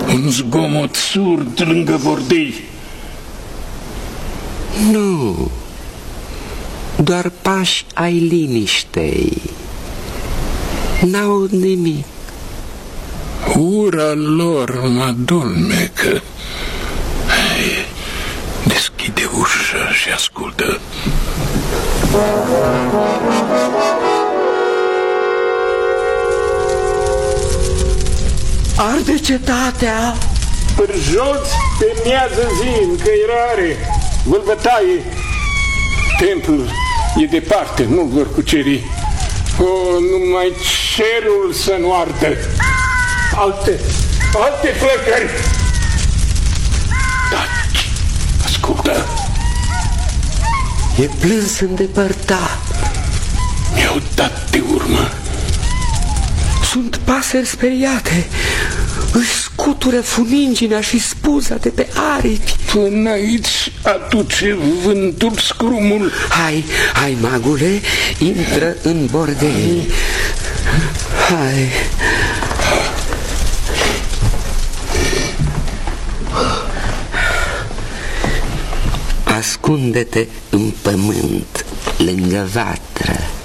Un zgomot surd lângă bordei. Nu, doar pași ai liniștei. N-aud nimic. Ura lor mă adulmecă. Deschide ușa și ascultă. Arde cetatea. Pârjoți pe miază zi în căirare, vâlvătaie. Templul e departe, nu vor cuceri. O, numai cerul să nu ardă. Alte flăcări. Taci, ascultă. E plâns îndepărtat. Mi-au dat de urmă. Sunt pasări speriate. Își scutură funinginea și spuza de pe aripi. Până aici aduce vântul scrumul. Hai, magule, intră în bordei. Hai. Ascunde-te în pământ, lângă vatră.